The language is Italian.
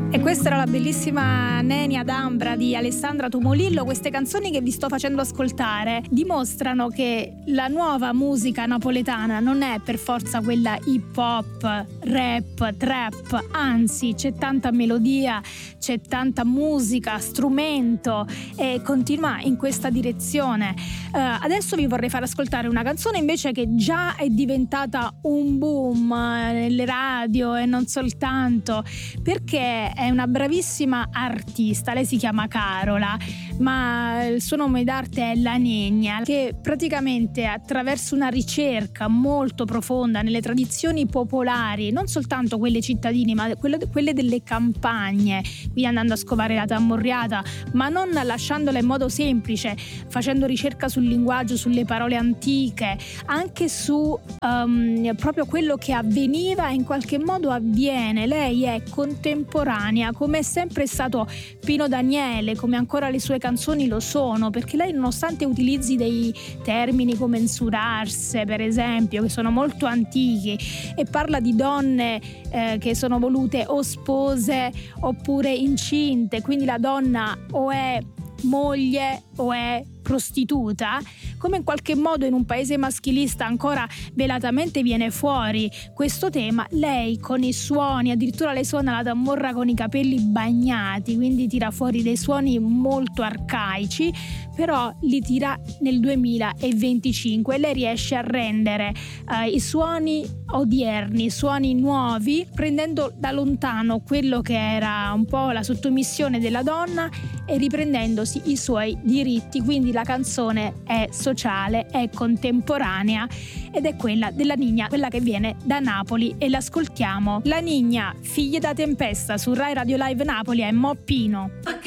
E questa era la bellissima Nenia d'Ambra di Alessandra Tumolillo. Queste canzoni che vi sto facendo ascoltare dimostrano che la nuova musica napoletana non è per forza quella hip hop, rap, trap, anzi c'è tanta melodia, c'è tanta musica, strumento e continua in questa direzione. Adesso vi vorrei far ascoltare una canzone invece che già è diventata un boom nelle radio e non soltanto, perché è una bravissima artista. Lei si chiama Carola, ma il suo nome d'arte è La Nenia, che praticamente attraverso una ricerca molto profonda nelle tradizioni popolari, non soltanto quelle cittadine ma quelle delle campagne, quindi andando a scovare la tamburriata, ma non lasciandola in modo semplice, facendo ricerca sul linguaggio, sulle parole antiche, anche su proprio quello che avveniva e in qualche modo avviene. Lei è contemporanea, come è sempre stato Pino Daniele, come ancora le sue canzoni lo sono, perché lei, nonostante utilizzi dei termini come insurarse, per esempio, che sono molto antichi, e parla di donne che sono volute o spose oppure incinte, quindi la donna o è moglie o è prostituta, come in qualche modo in un paese maschilista ancora velatamente viene fuori questo tema, lei con i suoni, addirittura lei suona la tamborra con i capelli bagnati, quindi tira fuori dei suoni molto arcaici, però li tira nel 2025 e lei riesce a rendere i suoni odierni, suoni nuovi, prendendo da lontano quello che era un po' la sottomissione della donna e riprendendosi i suoi diritti. Quindi la canzone è sociale, è contemporanea ed è quella della Nina, quella che viene da Napoli, e l'ascoltiamo. La Nina, Figlie da tempesta, su Rai Radio Live Napoli, è Mo Pino.